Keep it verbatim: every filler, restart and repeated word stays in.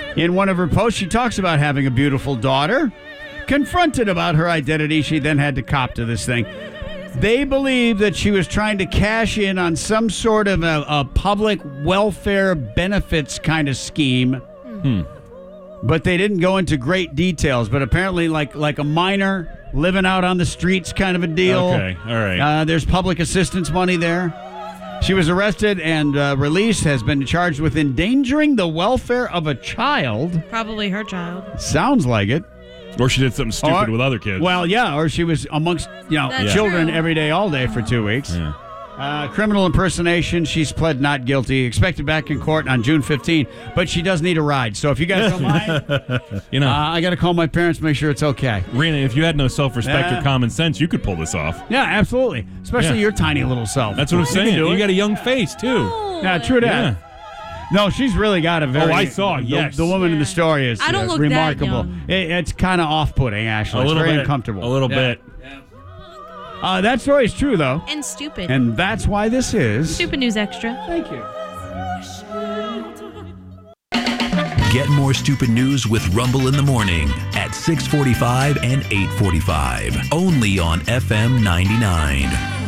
In one of her posts, she talks about having a beautiful daughter. Confronted about her identity, she then had to cop to this thing. They believe that she was trying to cash in on some sort of a, a public welfare benefits kind of scheme. Hmm. But they didn't go into great details. But apparently, like like a minor living out on the streets kind of a deal. Okay, all right. Uh, there's public assistance money there. She was arrested and uh, released, has been charged with endangering the welfare of a child. Probably her child. Sounds like it. Or she did something stupid Or- with other kids. Well, yeah, or she was amongst you know That's children true. every day, all day for two weeks. Yeah. Uh, criminal impersonation. She's pled not guilty. Expected back in court on June fifteenth, but she does need a ride. So if you guys don't mind, You know, uh, I got to call my parents, make sure it's okay. Rena, if you had no self-respect Yeah. or common sense, you could pull this off. Yeah, absolutely. Especially Yeah. your tiny little self. That's what I'm You saying. can do You it. got a young face, too. Yeah, true that. Yeah. No, she's really got a very. Oh, I saw, The, yes. the woman in the Yeah. story is I don't uh, look that remarkable. young. It, it's kind of off-putting, actually. A little it's very bit. uncomfortable. A little Yeah. bit. Uh, that story is true, though, And stupid. and that's why this is. Stupid News Extra. Thank you. Get more stupid news with Rumble in the Morning at six forty-five and eight forty-five. Only on F M ninety-nine.